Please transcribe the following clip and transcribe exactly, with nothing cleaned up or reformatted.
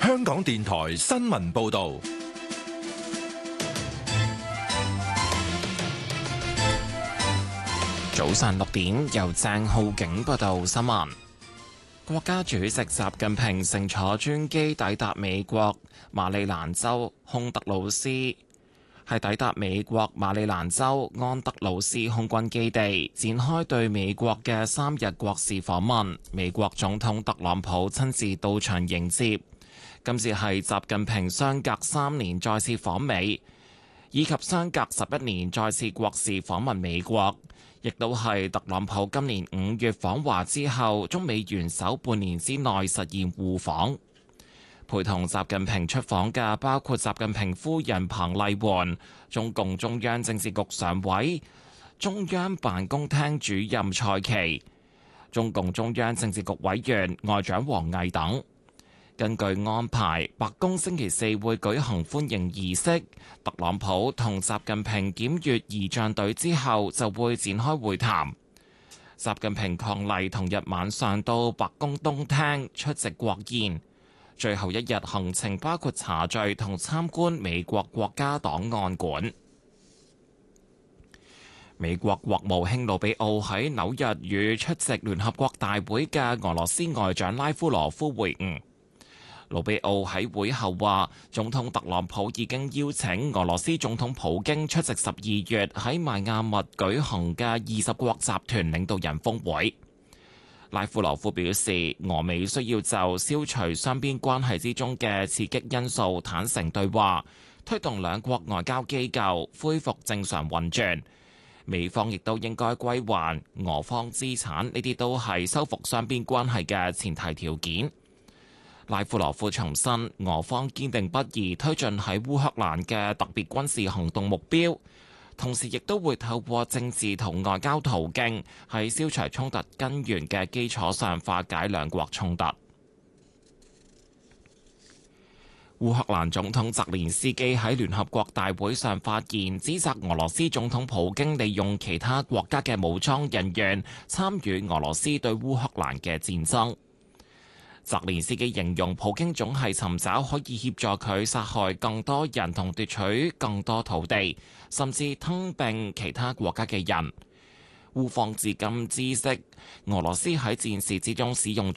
香港電台新聞報道。 早上六點，由鄭浩景報道新聞。國家主席習近平乘坐專機抵達美國馬里蘭州空德魯斯，係抵達美國馬里蘭州安德魯斯空軍基地，展開對美國嘅三日國事訪問。美國總統特朗普親自到場迎接。今次係習近平相隔三年再次訪美，以及相隔十一年再次國事訪問美國。亦都係特朗普今年五月訪華之後，中美元首半年之內實現互訪。陪同習近平出訪嘅包括習近平夫人彭麗媛、中共中央政治局常委、中央辦公廳主任蔡奇、中共中央政治局委員外長王毅等。根據安排，白宮星期四會舉行歡迎儀式，特朗普同習近平檢閱儀仗隊之後，就會展開會談。習近平伉儷同日晚上到白宮東廳出席國宴，最後一日行程包括茶敘同參觀美國國家檔案館。美國國務卿魯比奧喺紐約與出席聯合國大會嘅俄羅斯外長拉夫羅夫會晤。魯比奧喺會後話，總統特朗普已經邀請俄羅斯總統普京出席十二月喺邁阿密舉行嘅二十國集團領導人峰會。拉夫羅夫表示，俄美需要就消除雙邊關係之中嘅刺激因素坦誠對話，推動兩國外交機構恢復正常運轉。美方亦都應該歸還俄方資產，呢啲都係修復雙邊關係嘅前提條件。拉夫羅夫重申，俄方堅定不移推進喺烏克蘭嘅特別軍事行動目標，同時亦都會透過政治同外交途徑，喺消除衝突根源嘅基礎上化解兩國衝突。烏克蘭總統澤連斯基喺聯合國大會上發言，指責俄羅斯總統普京利用其他國家嘅武裝人員參與俄羅斯對烏克蘭嘅戰爭。澤連斯基形容普京總係尋找可以協助佢殺害更多人同奪取更多土地，甚至吞併其他國家嘅人。烏方至今知悉，俄羅斯喺戰事之中使用